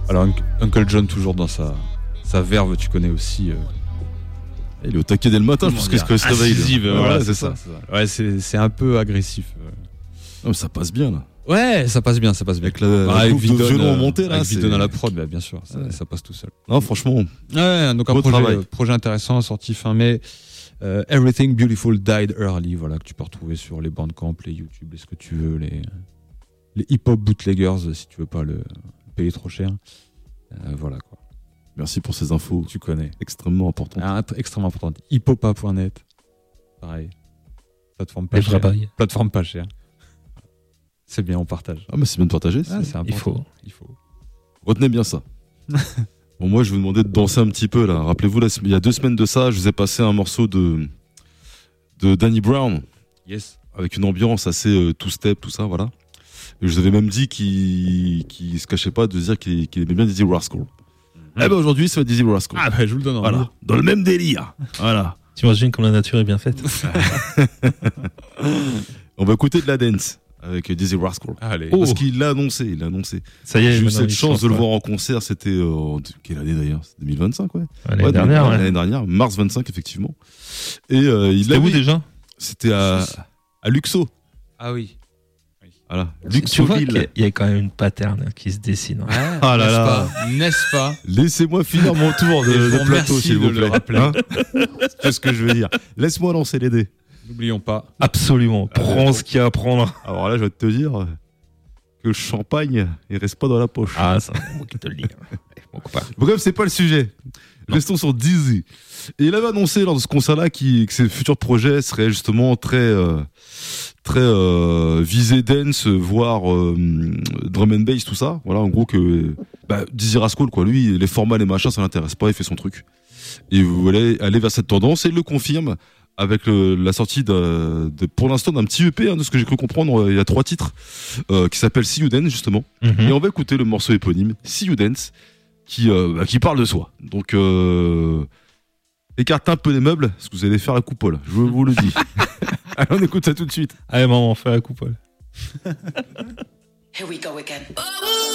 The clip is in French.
Alors Uncle John toujours dans sa verve, tu connais aussi. Il est au taquet dès le matin, je pense qu'il se réveille. Voilà, c'est ça. Ouais, c'est un peu agressif. Non, mais ça passe bien là. Ouais, ça passe bien. Avec la coupe de violon en montée là, avec Vidon à la prod, bah, bien sûr, ça passe tout seul. Non, franchement. Ouais, donc un projet intéressant sorti fin mai. Everything Beautiful Died Early, voilà, que tu peux retrouver sur les Bandcamp, les YouTube, ce que tu veux, les hip-hop bootleggers si tu veux pas le payer trop cher. Voilà quoi. Merci pour ces infos. Tu connais. Extrêmement importantes. Extrêmement importante. Hippopa.net. Pareil. Plateforme pas chère. C'est bien, on partage. Ah, mais c'est bien de partager. C'est important. Il faut. Retenez bien ça. Bon, moi, je vous demandais de danser un petit peu là. Rappelez-vous, là, il y a 2 semaines de ça, je vous ai passé un morceau de Danny Brown. Yes. Avec une ambiance assez two-step, tout ça, voilà. Et je vous avais même dit qu'il se cachait pas de dire qu'il aimait bien Dizzy Rascal. Eh ben aujourd'hui, ça va être Dizzy Rascal. Ah, ben je vous le donne. Voilà. Dans le même délire. Voilà. Tu imagines comme la nature est bien faite. On va écouter de la dance avec Dizzy Rascal. Allez. Parce qu'il l'a annoncé. Ça y est, j'ai eu cette chance de le voir en concert. C'était quelle année d'ailleurs? C'était 2025, ouais. L'année dernière. L'année dernière, mars 25 effectivement. Et c'était où déjà? C'était à Luxo. Ah oui. Voilà. Tu vois qu'il y a quand même une pattern qui se dessine. Ouais, ah là là, n'est-ce pas? Laissez-moi finir mon tour de plateau, s'il vous plaît. Hein, c'est ce que je veux dire. Laisse-moi lancer les dés. N'oublions pas. Absolument. Prends ce qu'il y a à prendre. Alors là, je vais te dire que le champagne, il reste pas dans la poche. Ah, c'est moi qui te le dis. Bon, bref, c'est pas le sujet. Restons sur Dizzy. Et il avait annoncé lors de ce concert-là que ses futurs projets seraient justement très visé dance, voire drum and bass, tout ça. Voilà, en gros que Dizzy Rascal, quoi. Lui, les formats, les machins, ça l'intéresse pas. Il fait son truc. Et vous voulez aller vers cette tendance et il le confirme avec la sortie pour l'instant d'un petit EP, de ce que j'ai cru comprendre. Il y a 3 titres qui s'appellent See You Dance justement. Et on va écouter le morceau éponyme See You Dance qui parle de soi. Donc écartez un peu les meubles parce que vous allez faire la coupole. Je vous le dis. Allez, on écoute ça tout de suite. Allez, maman, on fait la coupole. Here we go again.